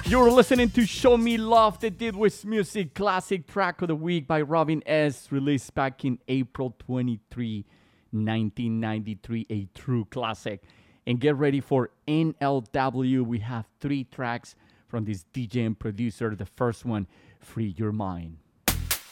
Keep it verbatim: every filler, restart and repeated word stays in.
You're listening to Show Me Love, the Did With Music classic track of the week by Robin S., released back in April twenty-third, nineteen ninety-three, a true classic. And get ready for N L W. We have three tracks from this D J and producer. The first one, Free Your Mind.